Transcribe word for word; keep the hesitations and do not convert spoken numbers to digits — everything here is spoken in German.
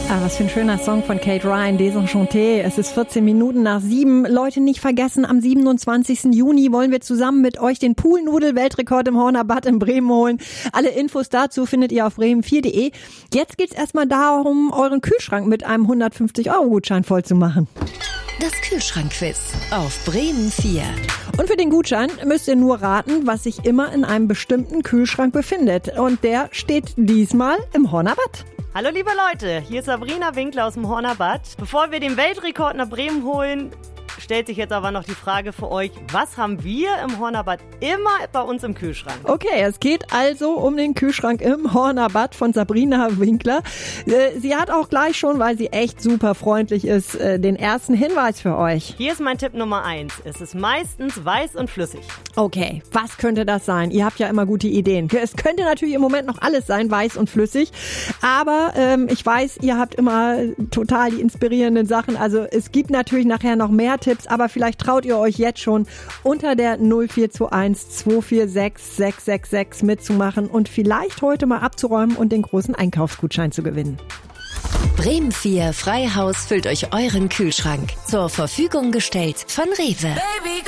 Ah, was für ein schöner Song von Kate Ryan, Désenchanté. Es ist vierzehn Minuten nach sieben. Leute, nicht vergessen, am siebenundzwanzigsten Juni wollen wir zusammen mit euch den Poolnudel-Weltrekord im Horner Bad in Bremen holen. Alle Infos dazu findet ihr auf bremen vier punkt de. Jetzt geht's erstmal darum, euren Kühlschrank mit einem hundertfünfzig Euro Gutschein voll zu machen. Das Kühlschrankquiz auf Bremen vier. Und für den Gutschein müsst ihr nur raten, was sich immer in einem bestimmten Kühlschrank befindet. Und der steht diesmal im Horner Bad. Hallo liebe Leute, hier ist Sabrina Winkler aus dem Horner Bad. Bevor wir den Weltrekord nach Bremen holen, stellt sich jetzt aber noch die Frage für euch, was haben wir im Horner Bad immer bei uns im Kühlschrank? Okay, es geht also um den Kühlschrank im Horner Bad von Sabrina Winkler. Sie hat auch gleich schon, weil sie echt super freundlich ist, den ersten Hinweis für euch. Hier ist mein Tipp Nummer eins. Es ist meistens weiß und flüssig. Okay, was könnte das sein? Ihr habt ja immer gute Ideen. Es könnte natürlich im Moment noch alles sein, weiß und flüssig. Aber ähm, ich weiß, ihr habt immer total die inspirierenden Sachen. Also es gibt natürlich nachher noch mehr Tipps, aber vielleicht traut ihr euch jetzt schon unter der null vier zwei eins zwei vier sechs sechs sechs sechs mitzumachen und vielleicht heute mal abzuräumen und den großen Einkaufsgutschein zu gewinnen. Bremen vier Freihaus füllt euch euren Kühlschrank. Zur Verfügung gestellt von Rewe. Baby,